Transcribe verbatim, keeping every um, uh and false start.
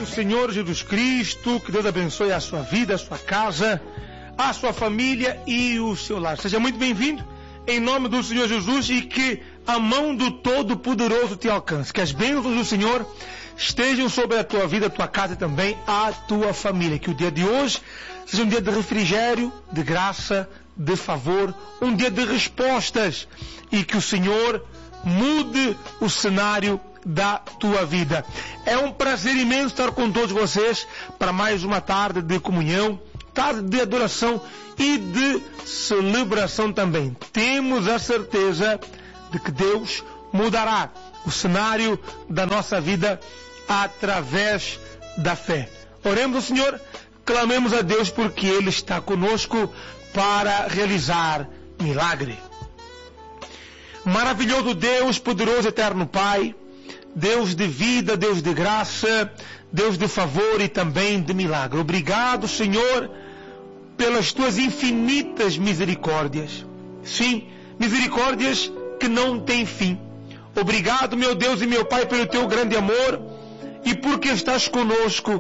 Senhor Jesus Cristo, que Deus abençoe a sua vida, a sua casa, a sua família e o seu lar. Seja muito bem-vindo em nome do Senhor Jesus e que a mão do Todo-Poderoso te alcance. Que as bênçãos do Senhor estejam sobre a tua vida, a tua casa e também a tua família. Que o dia de hoje seja um dia de refrigério, de graça, de favor, um dia de respostas e que o Senhor mude o cenário da tua vida. É um prazer imenso estar com todos vocês para mais uma tarde de comunhão, tarde de adoração e de celebração também. Temos a certeza de que Deus mudará o cenário da nossa vida através da fé. Oremos ao Senhor, clamemos a Deus porque Ele está conosco para realizar milagre. Maravilhoso Deus, poderoso eterno Pai, Deus de vida, Deus de graça, Deus de favor e também de milagre. Obrigado, Senhor, pelas tuas infinitas misericórdias. Sim, misericórdias que não têm fim. Obrigado, meu Deus e meu Pai, pelo teu grande amor e porque estás conosco